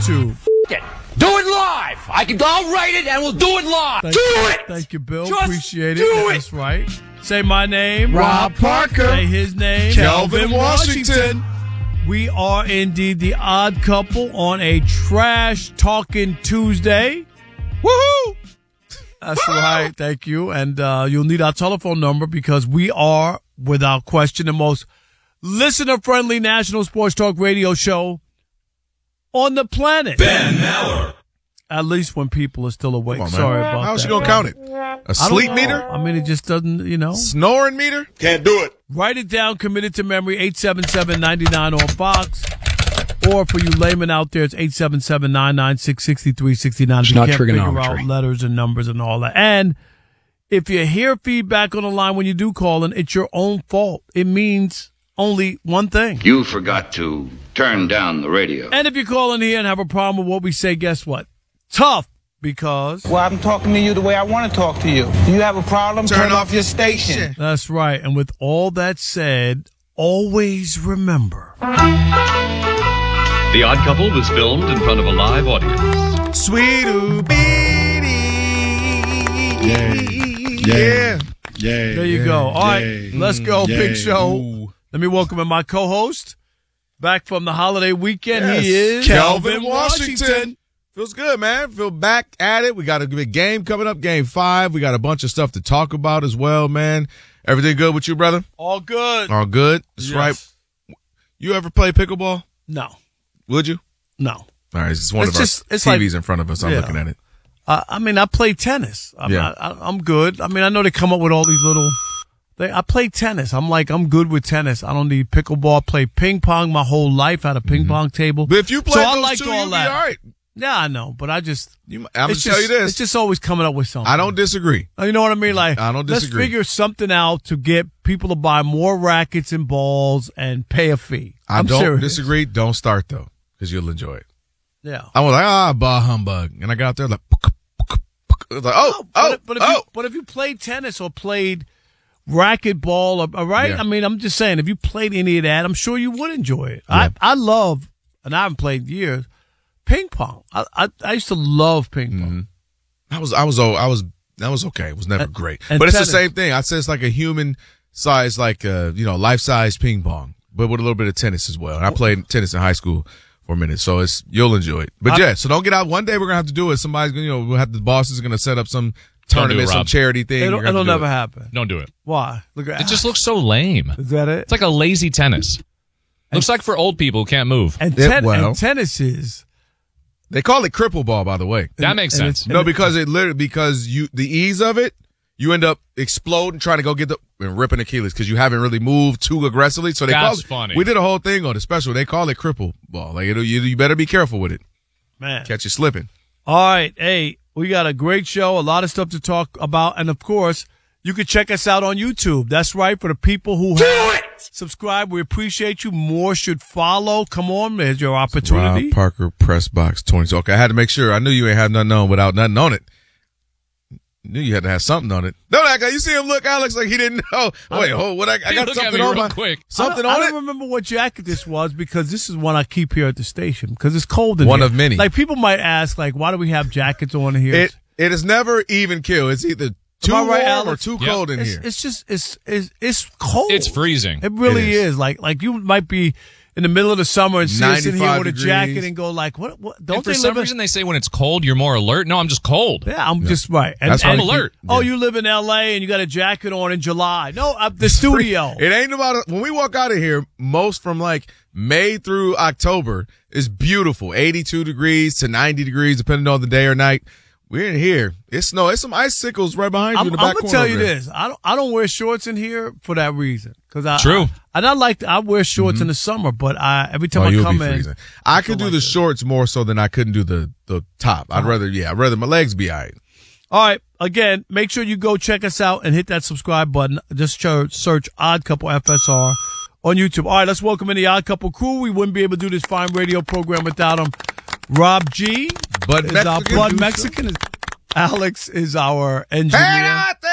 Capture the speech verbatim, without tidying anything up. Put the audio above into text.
YouTube. It. Do it live. I can. I'll write it, and we'll do it live. Thank do you. it. Thank you, Bill. Just Appreciate it. do it. That's right. Say my name, Rob Parker. Say his name, Kelvin Washington. We are indeed the odd couple on a trash talking Tuesday. Woohoo! That's Woo-hoo! Right. Thank you. And uh, you'll need our telephone number because we are, without question, the most listener-friendly national sports talk radio show on the planet. Ben Maller. At least when people are still awake. On, Sorry about How's that. she going to count it? A sleep meter? I mean, it just doesn't, you know. Snoring meter? Can't do it. Write it down, commit it to memory, eight seven seven, nine nine on Fox. Or for you laymen out there, it's eight seven seven, nine nine six, six three six nine. If you not can't figure trigonometry. out letters and numbers and all that. And if you hear feedback on the line when you do call in, it's your own fault. It means only one thing. You forgot to turn down the radio. And if you call in here and have a problem with what we say, guess what? Tough, because... Well, I'm talking to you the way I want to talk to you. Do you have a problem? Turn, Turn off off your station. That's right. And with all that said, always remember... The Odd Couple was filmed in front of a live audience. Sweet oobity. Yeah. Yeah. Yeah. There you go. All right, let's go. Yay. Big show. Ooh. Let me welcome in my co-host. Back from the holiday weekend, Yes. he is... Kelvin Washington. Feels good, man. Feel back at it. We got a big game coming up, game five. We got a bunch of stuff to talk about as well, man. Everything good with you, brother? All good. All good. That's Yes. right. You ever play pickleball? No. Would you? No. All right, it's one It's of just- our it's T Vs like- in front of us. I'm yeah. looking at it. Uh, I mean, I play tennis. I'm, Yeah. I, I, I'm good. I mean, I know they come up with all these little... They, I play tennis. I'm like, I'm good with tennis. I don't need pickleball. Play ping pong my whole life. Had a ping Mm-hmm. pong table. But if you play so I those liked two, all you'll be that. all right. Yeah, I know, but I just... You, I'm going it's to tell you just- this. It's just always coming up with something. I don't disagree. You know what I mean? Like, I don't let's disagree. figure something out to get people to buy more rackets and balls and pay a fee. I I'm don't serious. disagree. Don't start, though, because you'll enjoy it. Yeah. I was like, ah, bah humbug. And I got out there like, it was like oh, but, oh, but if oh. you, but if you played tennis or played racquetball, or, all right? Yeah. I mean, I'm just saying, if you played any of that, I'm sure you would enjoy it. Yeah. I, I love, and I haven't played in years, ping pong. I, I, I used to love ping pong. Mm-hmm. I was, I was, oh, I was, that was okay. It was never And- great, and but it's tennis. the same thing. I'd say it's like a human size, like uh, you know, life size ping pong, but with a little bit of tennis as well. And I played tennis in high school for a minute, so it's you'll enjoy it. But I- yeah, so don't get out. One day we're gonna have to do it. Somebody's gonna, you know, we'll have the bosses are gonna set up some Don't do it, tournament, some Rob. charity thing. It'll, We're gonna it'll have to do never it. happen. Don't do it. Why? Look at It just looks so lame. Is that it? It's like a lazy tennis. Looks like for old people who can't move. And, Yeah, ten- well. and tennis is. They call it cripple ball, by the way. That makes and sense. it's- No, because it literally because you the ease of it, you end up exploding trying to go get the and ripping Achilles because you haven't really moved too aggressively. So they That's call it, funny. We did a whole thing on the special. They call it cripple ball. Like you, you better be careful with it. Man. Catch you slipping. All right. Hey, we got a great show, a lot of stuff to talk about. And of course, you can check us out on YouTube. That's right. For the people who have subscribed, we appreciate you. More should follow. Come on, there's your opportunity. Rob Parker Press Box twenty. Okay, I had to make sure. I knew you ain't have nothing on without nothing on it. Knew you had to have something on it. No, that guy. You see him look, Alex, like he didn't know. Wait, hold. What? I, I He got looked at something me on real my quick. something I on don't, I it. don't remember what jacket this was because this is one I keep here at the station because it's cold in One here. of many. Like people might ask, like, why do we have jackets on here? It it is never even kill. It's either too Am I right, warm or Alex? too Yep. cold in it's, here. it's just it's it's it's cold. It's freezing. It really It is. is. Like like you might be in the middle of the summer and see us in here ninety-five with a degrees. jacket and go like, what? What? Don't And for they some live in- reason, they say when it's cold, you're more alert. No, I'm just cold. Yeah, I'm just right. And, That's and- I'm alert. Oh, you live in L A and you got a jacket on in July. No, uh, the studio. It ain't about when we walk out of here. Most from like May through October is beautiful, eighty-two degrees to ninety degrees, depending on the day or night. We're in here. It's snow. It's some icicles right behind you I'm, in the I'm back gonna corner tell over you there. this. I don't. I don't wear shorts in here for that reason. Cause I True. I, and I like. To, I wear shorts in the summer, but I every time Oh, I you'll come be in, freezing. I could do like the this. shorts more so than I couldn't do the the top. I'd rather, yeah, I'd rather my legs be all right. All right. Again, make sure you go check us out and hit that subscribe button. Just search, search Odd Couple F S R on YouTube. All right, let's welcome in the Odd Couple crew. We wouldn't be able to do this fine radio program without them. Rob G Bud is our Mexican Bud producer. Mexican. Alex is our engineer. Hey,